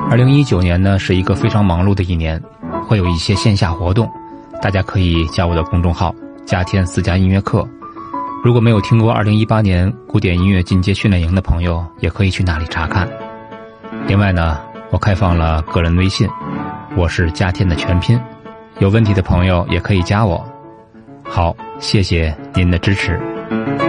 2019年呢是一个非常忙碌的一年，会有一些线下活动，大家可以加我的公众号加天私家音乐课。如果没有听过2018年古典音乐进阶训练营的朋友，也可以去那里查看。另外呢，我开放了个人微信，我是加天的全拼，有问题的朋友也可以加我。好，谢谢您的支持。